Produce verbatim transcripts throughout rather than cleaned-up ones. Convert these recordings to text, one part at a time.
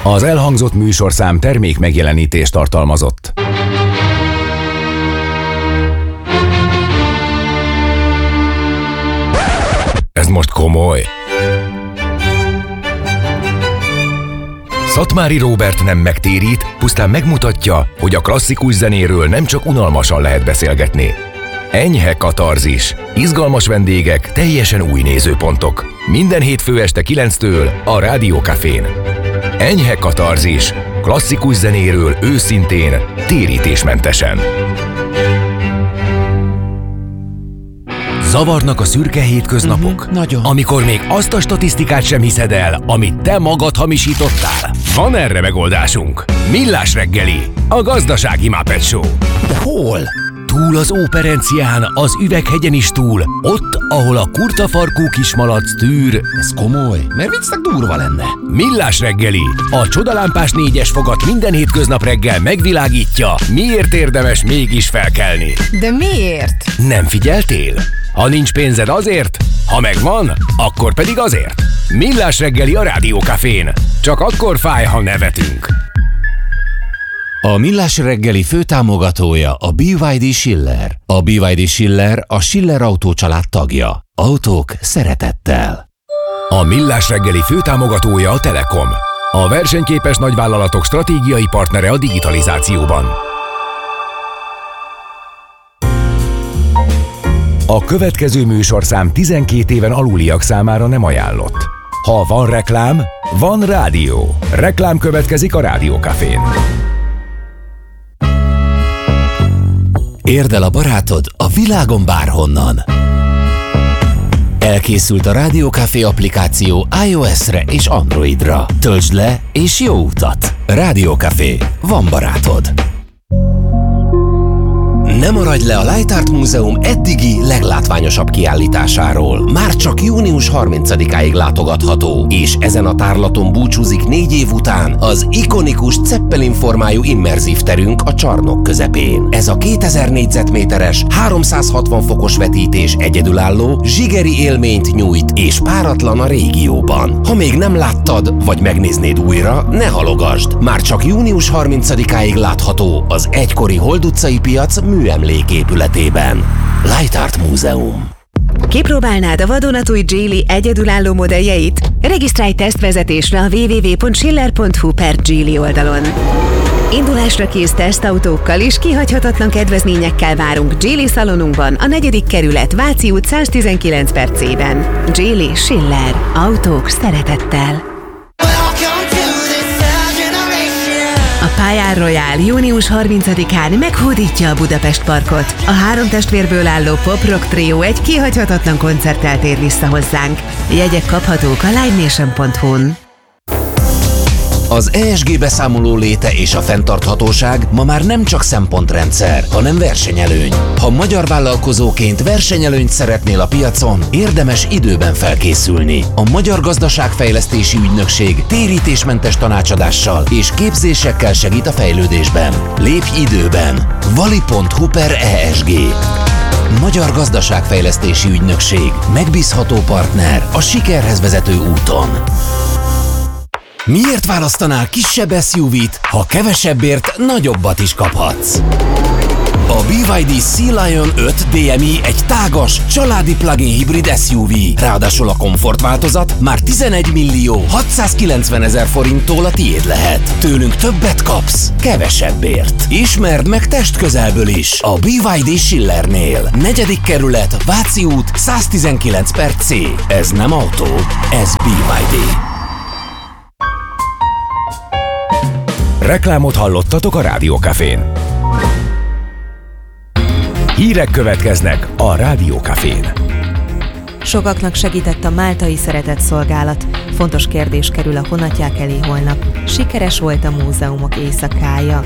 Az elhangzott műsorszám termék megjelenítést tartalmazott. Ez most komoly. Szatmári Róbert nem megtérít, pusztán megmutatja, hogy a klasszikus zenéről nem csak unalmasan lehet beszélgetni. Enyhe katarzis, izgalmas vendégek, teljesen új nézőpontok. Minden hétfő este kilenctől a Rádió Cafén. Enyhe katarzis, klasszikus zenéről őszintén, térítésmentesen. Zavarnak a szürke hétköznapok? Uh-huh, nagyon. Amikor még azt a statisztikát sem hiszed el, amit te magad hamisítottál? Van erre megoldásunk. Millás reggeli, a gazdasági Muppet Show. De hol? Túl az Óperencián, az Üveghegyen is túl, ott, ahol a kurtafarkú kismalac tűr. Ez komoly, mert viccnek durva lenne. Millás reggeli, a csodalámpás négyes fogat minden hétköznap reggel megvilágítja, miért érdemes mégis felkelni. De miért? Nem figyeltél? Ha nincs pénzed azért, ha megvan, akkor pedig azért. Millás reggeli a Rádió Cafén. Csak akkor fáj, ha nevetünk. A Millás reggeli főtámogatója a bé vé dé Schiller. A bé vé dé Schiller a Schiller Autó család tagja. Autók szeretettel. A Millás reggeli főtámogatója a Telekom. A versenyképes nagyvállalatok stratégiai partnere a digitalizációban. A következő műsorszám tizenkét éven aluliak számára nem ajánlott. Ha van reklám, van rádió. Reklám következik a Rádió Cafén. Érd el a barátod a világon bárhonnan. Elkészült a Rádió Café applikáció iOS-re és Androidra. Töltsd le és jó utat! Rádió Café. Van barátod. Ne maradj le a Light Art Múzeum eddigi leglátványosabb kiállításáról. Már csak június harmincadikáig látogatható, és ezen a tárlaton búcsúzik négy év után az ikonikus Zeppelin formájú immerzív terünk a csarnok közepén. Ez a kétezer négyzetméteres, háromszázhatvan fokos vetítés egyedülálló, zsigeri élményt nyújt, és páratlan a régióban. Ha még nem láttad, vagy megnéznéd újra, ne halogasd! Már csak június harmincadikáig látható az egykori Hold utcai piac műemléképületében. Light Art Múzeum. Kipróbálnád a vadonatúj Geely egyedülálló modelljeit? Regisztrálj tesztvezetésre a double-u double-u double-u pont schiller pont hu per Geely oldalon. Indulásra kész tesztautókkal és kihagyhatatlan kedvezményekkel várunk Geely szalonunkban, a negyedik kerület, Váci út száztizenkilenc per C-ben. Geely Schiller. Autók szeretettel. A Pályán Royal június harmincadikán meghódítja a Budapest Parkot. A három testvérből álló pop-rock trió egy kihagyhatatlan koncerttel tér vissza hozzánk. Jegyek kaphatók a live nation pont hu-n. Az E S G beszámoló léte és a fenntarthatóság ma már nem csak szempontrendszer, hanem versenyelőny. Ha magyar vállalkozóként versenyelőnyt szeretnél a piacon, érdemes időben felkészülni. A Magyar Gazdaságfejlesztési Ügynökség térítésmentes tanácsadással és képzésekkel segít a fejlődésben. Lépj időben! vali pont hu per E S G. Magyar Gazdaságfejlesztési Ügynökség. Megbízható partner a sikerhez vezető úton. Miért választanál kisebb es u vé-t, ha kevesebbért nagyobbat is kaphatsz? A bé vé dé Sea Lion öt dé em i egy tágas, családi plug-in hibrid es u vé. Ráadásul a komfortváltozat már tizenegy millió hatszázkilencvenezer forinttól a tiéd lehet. Tőlünk többet kapsz, kevesebbért. Ismerd meg testközelből is a bé vé dé Schillernél. Negyedik kerület, Váci út száztizenkilenc per C. Ez nem autó, ez bé vé dé. Reklámot hallottatok a Rádió Cafén. Hírek következnek a Rádió Cafén. Sokaknak segített a máltai szeretetszolgálat. Fontos kérdés kerül a honatják elé holnap. Sikeres volt a múzeumok éjszakája.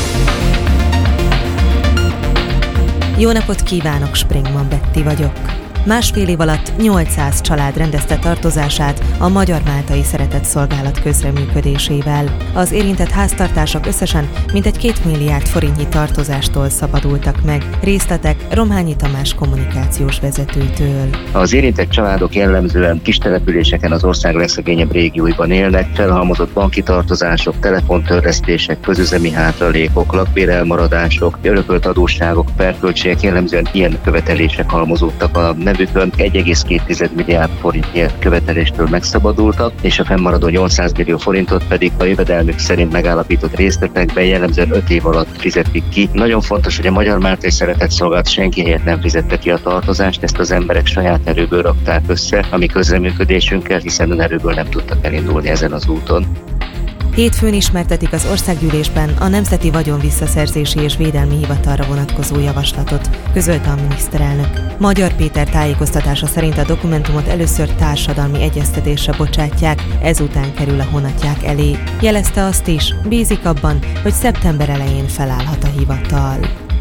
Jó napot kívánok, Springman Betty vagyok. Másfél év alatt nyolcszáz család rendezte tartozását a Magyar-Máltai Szeretetszolgálat közreműködésével. Az érintett háztartások összesen mintegy két milliárd forintnyi tartozástól szabadultak meg. Részletek Romhányi Tamás kommunikációs vezetőtől. Az érintett családok jellemzően kis településeken az ország legszegényebb régióiban élnek, felhalmozott banki tartozások, telefontörlesztések, közüzemi hátralékok, lakbérelmaradások, örökölt adósságok, perköltségek, jellemzően ilyen követelések halmozódtak a nevükön. egy egész két milliárd forintnyi követeléstől megszabadultak, és a fennmaradó nyolcszáz millió forintot pedig a jövedelmük szerint megállapított részletekben jellemzően öt év alatt fizetik ki. Nagyon fontos, hogy a Magyar-Máltai Szeretetszolgálat senki helyett nem fizette ki a tartozást, ezt az emberek saját erőből rakták össze a mi közreműködésünkkel, hiszen önerőből nem tudtak elindulni ezen az úton. Hétfőn ismertetik az országgyűlésben a Nemzeti Vagyonvisszaszerzési és Védelmi Hivatalra vonatkozó javaslatot, közölte a miniszterelnök. Magyar Péter tájékoztatása szerint a dokumentumot először társadalmi egyeztetésre bocsátják, ezután kerül a honatják elé. Jelezte azt is, bízik abban, hogy szeptember elején felállhat a hivatal.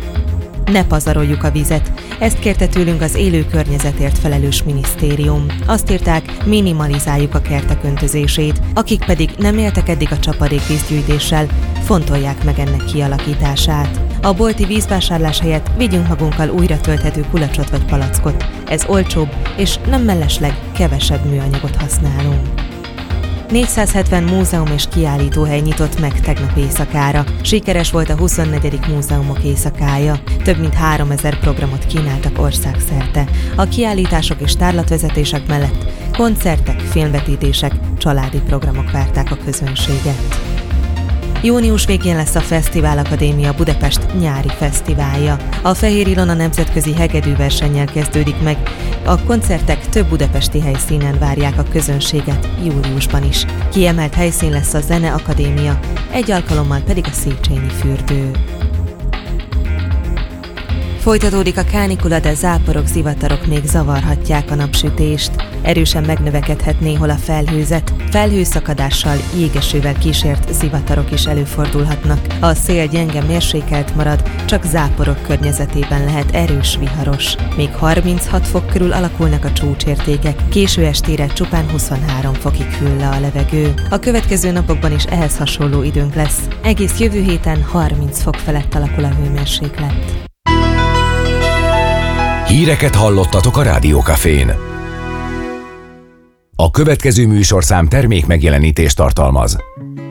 Ne pazaroljuk a vizet. Ezt kérte tőlünk az élő környezetért felelős minisztérium. Azt írták, minimalizáljuk a kertek öntözését, akik pedig nem éltek eddig a csapadékvízgyűjtéssel, fontolják meg ennek kialakítását. A bolti vízvásárlás helyett vigyünk magunkkal újra tölthető kulacsot vagy palackot. Ez olcsóbb, és nem mellesleg kevesebb műanyagot használunk. négyszázhetven múzeum és kiállítóhely nyitott meg tegnap éjszakára. Sikeres volt a huszonnegyedik múzeumok éjszakája. Több mint háromezer programot kínáltak országszerte. A kiállítások és tárlatvezetések mellett koncertek, filmvetítések, családi programok várták a közönséget. Június végén lesz a Fesztivál Akadémia Budapest nyári fesztiválja. A Fehér Ilona nemzetközi hegedűversennyel kezdődik meg. A koncertek több budapesti helyszínen várják a közönséget júliusban is. Kiemelt helyszín lesz a Zene Akadémia, egy alkalommal pedig a Széchenyi fürdő. Folytatódik a kánikula, de záporok, zivatarok még zavarhatják a napsütést. Erősen megnövekedhet néhol a felhőzet. Felhőszakadással, jégesővel kísért zivatarok is előfordulhatnak. A szél gyenge mérsékelt marad, csak záporok környezetében lehet erős viharos. Még harminchat fok körül alakulnak a csúcsértékek, késő estére csupán huszonhárom fokig hűl le a levegő. A következő napokban is ehhez hasonló időnk lesz. Egész jövő héten harminc fok felett alakul a hőmérséklet. Híreket hallottatok a Rádiókafén. A következő műsorszám termék megjelenítést tartalmaz.